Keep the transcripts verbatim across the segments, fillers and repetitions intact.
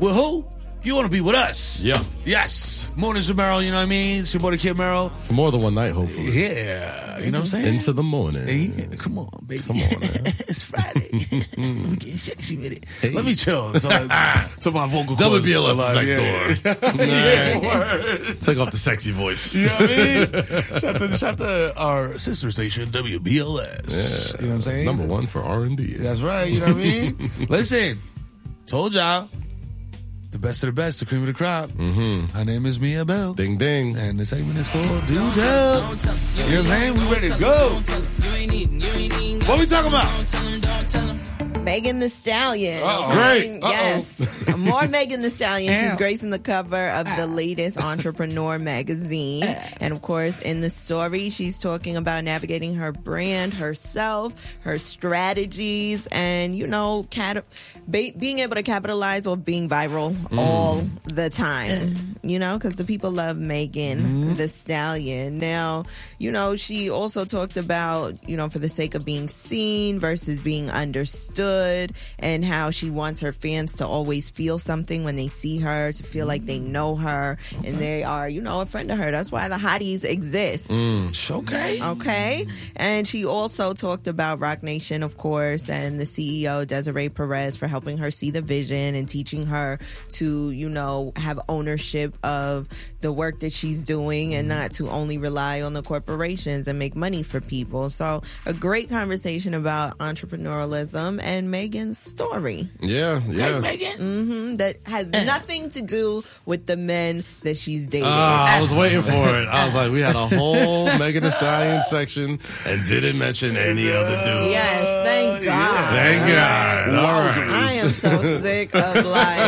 with who? You want to be with us. Yeah. Yes. Mornings with Merrill, you know what I mean? It's your boy, the Kid Merrill. For more than one night, hopefully. Yeah. You know what I'm saying? Into the morning. Yeah. Come on, baby. Come on, man. It's Friday. We getting sexy with it. Hey. Let me chill until, until my vocal W cords. B L S is next yeah. door. Yeah. Take off the sexy voice. You know what I mean? Shout to, shout to our sister station, W B L S. Yeah. You know what I'm saying? Number one for R and B. That's right. You know what I mean? Listen, told y'all. The best of the best, the cream of the crop. Mm-hmm. Her name is Mia Bell. Ding, ding. And the segment is called Do Tell. You know what I'm saying? We ready to go. What we talking about? Megan Thee Stallion. Uh-oh. Great. Uh-oh. Yes. More Megan Thee Stallion. Ow. She's gracing the cover of the latest Entrepreneur magazine. And of course, in the story, she's talking about navigating her brand, herself, her strategies, and, you know, cat- be- being able to capitalize or being viral mm. all the time. You know, because the people love Megan mm. Thee Stallion. Now, you know, she also talked about, you know, for the sake of being seen versus being understood, and how she wants her fans to always feel something when they see her, to feel like they know her okay. and they are, you know, a friend of her. That's why the hotties exist. Mm. Okay. Okay. And she also talked about Roc Nation, of course, and the C E O, Desiree Perez, for helping her see the vision and teaching her to, you know, have ownership of the work that she's doing and not to only rely on the corporations and make money for people. So a great conversation about entrepreneurialism and Megan's story. Yeah, yeah. Hey, Megan. Mm-hmm, that has nothing to do with the men that she's dating. Uh, I was waiting for it. I was like, we had a whole Megan Thee Stallion section and didn't mention any other dudes. Yes, thank God. Thank God. All right. I am so sick of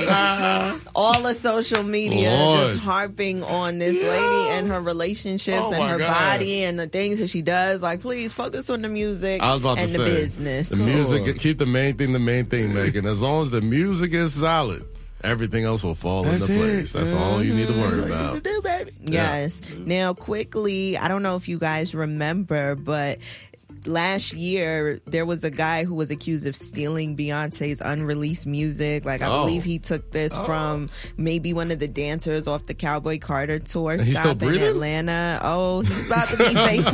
like all the social media Lord. just harping on this Yeah. lady and her relationships Oh, and my her God. body and the things that she does. Like, please focus on the music I was about and to the say, business. the music, keep the main thing the main thing, Megan. As long as the music is solid, everything else will fall That's into it. place. That's mm-hmm. all you need to worry That's all you about. need to do, baby. Yes. Yeah. Now, quickly, I don't know if you guys remember, but last year there was a guy who was accused of stealing Beyonce's unreleased music. Like, I Oh. believe he took this Oh. from maybe one of the dancers off the Cowboy Carter tour And he's stop still in breathing? Atlanta. Oh, he's about to be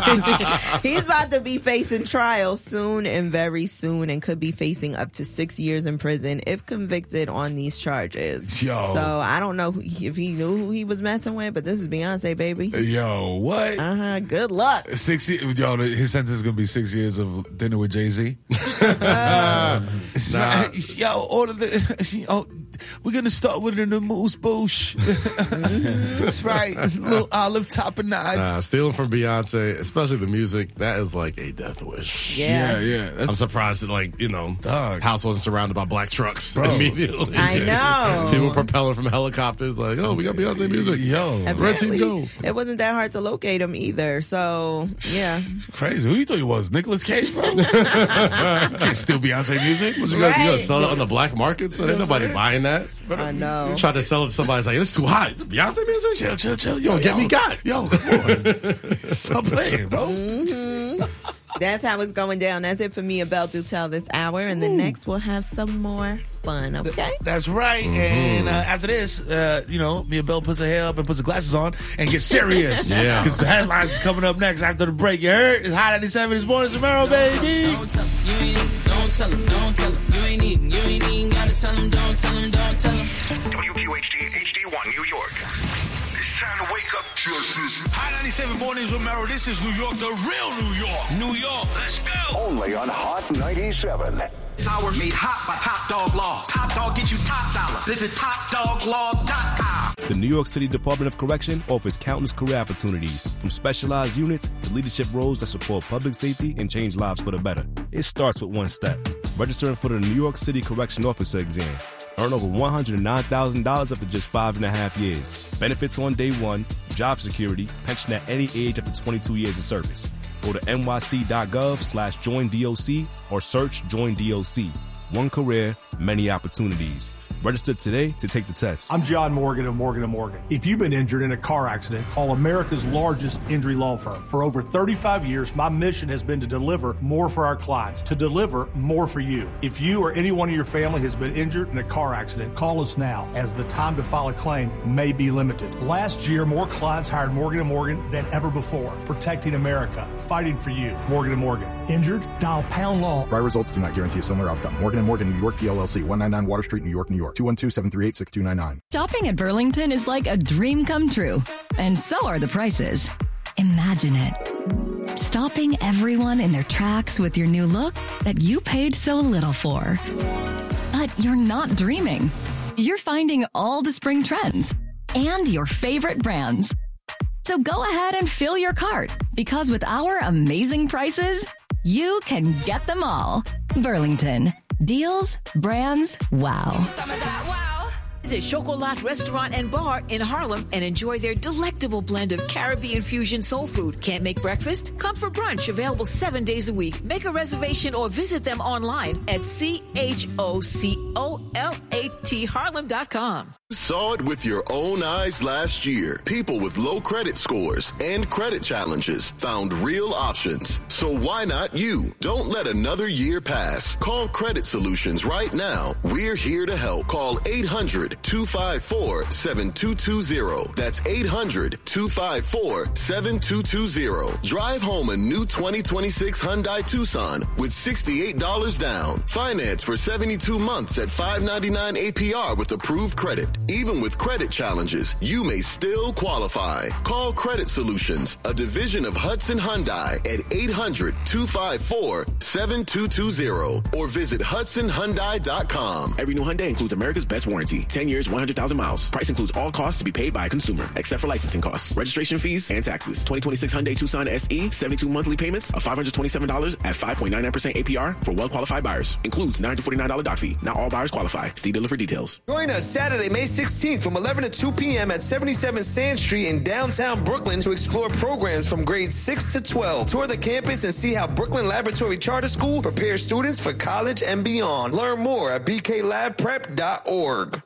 facing he's about to be facing trial soon and very soon, and could be facing up to six years in prison if convicted on these charges. Yo. So I don't know if he knew who he was messing with, but this is Beyonce, baby. Yo, what? Uh-huh. Good luck. Six years, yo, his sentence is gonna be six years of dinner with Jay-Z. Uh, nah. Yo, order the. Oh, we're gonna start with an amuse bouche. That's right. It's a little olive tapenade. Nah, stealing from Beyonce, especially the music, that is like a death wish. Yeah. yeah, yeah. That's I'm surprised that, like, you know, Dog. house wasn't surrounded by black trucks Bro. immediately. I know. People propelling from helicopters, like, oh, we got Beyonce music. Yo, Red team Apparently, go. it wasn't that hard to locate him either. So, yeah. crazy. Who you thought you was? Nicolas Cage, bro? You can't steal Beyonce music. What you gonna, you gonna Right. sell it on the black market? So ain't know what I'm nobody saying? buying that. I know. Try to sell it to somebody, it's like, it's too hot. It's Beyonce music? Chill, chill, chill. Yo, get me got. Yo, come on. Stop playing, bro. Mm-hmm. That's how it's going down. That's it for me about Do Tell this hour. And the next we'll have some more fun, okay? That's right. Mm-hmm. And uh, after this, uh, you know, Mia Bell puts her hair up and puts her glasses on and gets serious. Yeah. Because the headlines is coming up next after the break. You heard? It's Hot ninety-seven this morning, tomorrow, baby. Don't tell him, you ain't, don't tell him, don't tell him. You ain't even, you ain't even gotta tell him, don't tell him, don't tell him. W Q H D H D one New York. It's time to wake up. Hot ninety-seven mornings with Merrill. This is New York, the real New York. New York, let's go. Only on Hot ninety-seven. Sour made hot by Top Dog Law. Top Dog gets you top dollar. Visit top dog law dot com. The New York City Department of Correction offers countless career opportunities, from specialized units to leadership roles that support public safety and change lives for the better. It starts with one step: registering for the New York City Correction Officer exam. Earn over one hundred nine thousand dollars after just five and a half years. Benefits on day one, job security, pension at any age after twenty-two years of service. Go to N Y C dot gov slash join D O C or search Join D O C. One career, many opportunities. Register today to take the test. I'm John Morgan of Morgan and Morgan. If you've been injured in a car accident, call America's largest injury law firm. For over thirty-five years, my mission has been to deliver more for our clients, to deliver more for you. If you or anyone in your family has been injured in a car accident, call us now, as the time to file a claim may be limited. Last year, more clients hired Morgan and Morgan than ever before, protecting America, fighting for you. Morgan and Morgan. Injured? Dial pound law. Prior results do not guarantee a similar outcome. Morgan and Morgan, New York, P L L C, one ninety-nine Water Street, New York, New York. two one two, seven three eight, six two nine nine. Shopping at Burlington is like a dream come true. And so are the prices. Imagine it. Stopping everyone in their tracks with your new look that you paid so little for. But you're not dreaming. You're finding all the spring trends and your favorite brands. So go ahead and fill your cart, because with our amazing prices, you can get them all. Burlington. Deals, brands, wow. Visit Chocolat Restaurant and Bar in Harlem and enjoy their delectable blend of Caribbean fusion soul food. Can't make breakfast? Come for brunch, available seven days a week. Make a reservation or visit them online at C H O C O L A T Harlem dot com. Saw it with your own eyes last year. People with low credit scores and credit challenges found real options. So why not you? Don't let another year pass. Call Credit Solutions right now. We're here to help. Call eight hundred, two five four, seven two two zero. That's eight hundred, two five four, seven two two zero. Drive home a new twenty twenty-six Hyundai Tucson with sixty-eight dollars down. Finance for seventy-two months at five ninety-nine A P R with approved credit. Even with credit challenges, you may still qualify. Call Credit Solutions, a division of Hudson Hyundai, at eight hundred, two five four, seven two two zero or visit Hudson Hyundai dot com. Every new Hyundai includes America's best warranty. ten years, one hundred thousand miles. Price includes all costs to be paid by a consumer, except for licensing costs, registration fees, and taxes. twenty twenty-six Hyundai Tucson S E, seventy-two monthly payments of five hundred twenty-seven dollars at five point nine nine percent A P R for well-qualified buyers. Includes nine hundred forty-nine dollars doc fee. Not all buyers qualify. See dealer for details. Join us Saturday, May sixteenth from eleven to two p.m. at seventy-seven Sand Street in downtown Brooklyn to explore programs from grades six to twelve. Tour the campus and see how Brooklyn Laboratory Charter School prepares students for college and beyond. Learn more at b k lab prep dot org.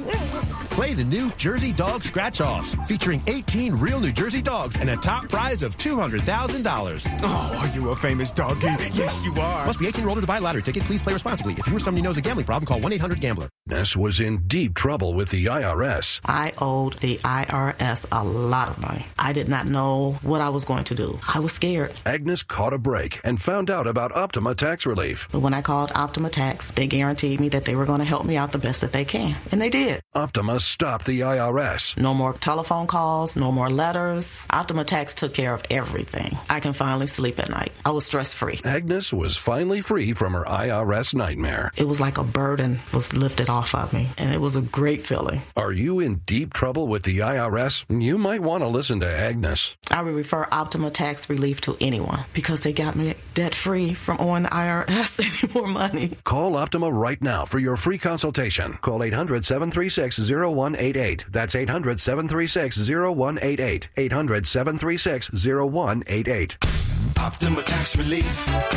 Play the new Jersey Dog Scratch-Offs, featuring eighteen real New Jersey dogs and a top prize of two hundred thousand dollars. Oh, are you a famous doggy? Yes, you are. Must be eighteen or older to buy a lottery ticket. Please play responsibly. If you or somebody knows a gambling problem, call one eight hundred gambler. Ness was in deep trouble with the I R S. I owed the I R S a lot of money. I did not know what I was going to do. I was scared. Agnes caught a break and found out about Optima Tax Relief. But when I called Optima Tax, they guaranteed me that they were going to help me out the best that they can. And they did. Optima stopped the I R S. No more telephone calls, no more letters. Optima Tax took care of everything. I can finally sleep at night. I was stress-free. Agnes was finally free from her I R S nightmare. It was like a burden was lifted off of me, and it was a great feeling. Are you in deep trouble with the I R S? You might want to listen to Agnes. I would refer Optima Tax Relief to anyone because they got me debt-free from owing the I R S any more money. Call Optima right now for your free consultation. Call eight hundred, seven three six, zero one eight eight. That's eight hundred, seven three six, zero one eight eight. eight hundred, seven three six, zero one eight eight. Optima Tax Relief.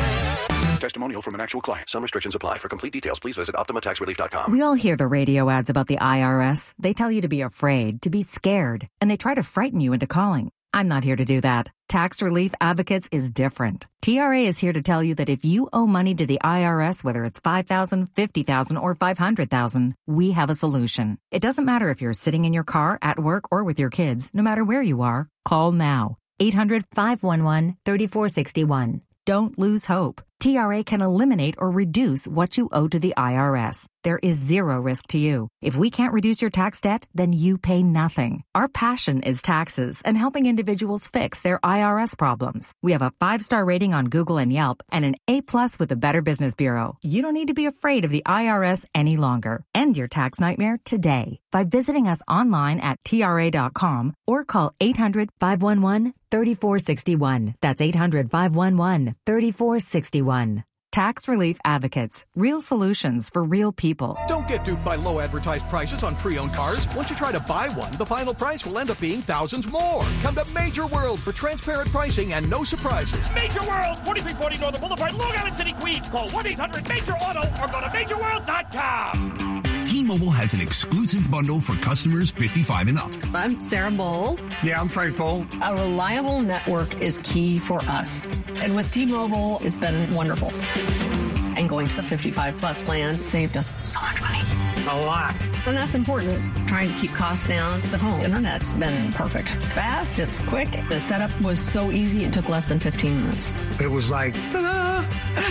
Testimonial from an actual client. Some restrictions apply. For complete details, please visit optima tax relief dot com. We all hear the radio ads about the I R S. They tell you to be afraid, to be scared, and they try to frighten you into calling. I'm not here to do that. Tax Relief Advocates is different. T R A is here to tell you that if you owe money to the I R S, whether it's five thousand dollars, fifty thousand dollars, or five hundred thousand dollars, we have a solution. It doesn't matter if you're sitting in your car, at work, or with your kids. No matter where you are, call now. eight hundred, five one one, three four six one. Don't lose hope. T R A can eliminate or reduce what you owe to the I R S. There is zero risk to you. If we can't reduce your tax debt, then you pay nothing. Our passion is taxes and helping individuals fix their I R S problems. We have a five-star rating on Google and Yelp and an A-plus with the Better Business Bureau. You don't need to be afraid of the I R S any longer. End your tax nightmare today by visiting us online at T R A dot com or call eight hundred, five one one, three four six one. That's eight hundred, five one one, three four six one. Tax Relief Advocates. Real solutions for real people. Don't get duped by low advertised prices on pre-owned cars. Once you try to buy one, the final price will end up being thousands more. Come to Major World for transparent pricing and no surprises. Major World, forty-three forty Northern Boulevard, Long Island City, Queens. Call one eight hundred major auto or go to major world dot com. T-Mobile has an exclusive bundle for customers fifty-five and up. I'm Sarah Bowl. Yeah, I'm Frank Bowl. A reliable network is key for us. And with T-Mobile, it's been wonderful. And going to the fifty-five plus plan saved us so much money. A lot. And that's important. Trying to keep costs down. The home internet's been perfect. It's fast, it's quick. The setup was so easy, it took less than fifteen minutes. It was like, ta-da!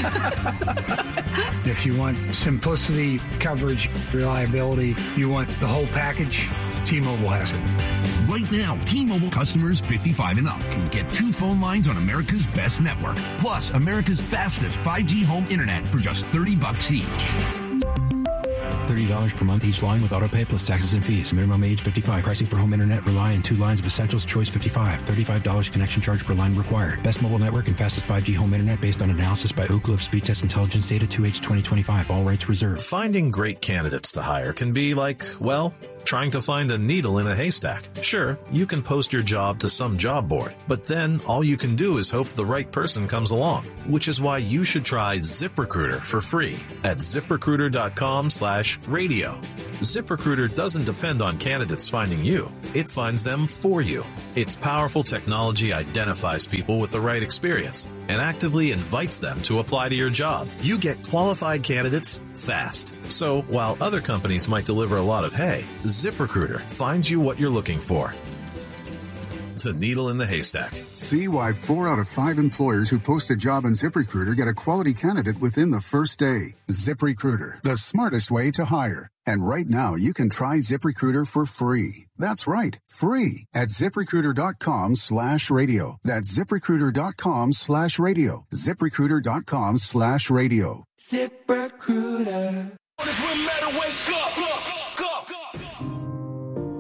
If you want simplicity, coverage, reliability, you want the whole package, T-Mobile has it. Right now, T-Mobile customers fifty-five and up can get two phone lines on America's best network, plus America's fastest five G home internet for just thirty bucks each. thirty dollars per month each line with autopay plus taxes and fees. Minimum age fifty-five. Pricing for home internet rely on two lines of Essentials. Choice fifty-five. thirty-five dollars connection charge per line required. Best mobile network and fastest five G home internet based on analysis by Ookla of Speed Test Intelligence data two H twenty twenty-five. All rights reserved. Finding great candidates to hire can be like, well, trying to find a needle in a haystack. Sure, you can post your job to some job board, but then all you can do is hope the right person comes along, which is why you should try ZipRecruiter for free at ZipRecruiter.com slash radio. ZipRecruiter doesn't depend on candidates finding you. It finds them for you. Its powerful technology identifies people with the right experience and actively invites them to apply to your job. You get qualified candidates fast. So while other companies might deliver a lot of hay, ZipRecruiter finds you what you're looking for. The needle in the haystack. See why four out of five employers who post a job on ZipRecruiter get a quality candidate within the first day. ZipRecruiter, the smartest way to hire. And right now, you can try ZipRecruiter for free. That's right, free at ZipRecruiter.com slash radio. That's ZipRecruiter.com slash radio. ZipRecruiter.com slash radio. ZipRecruiter. We better wake up.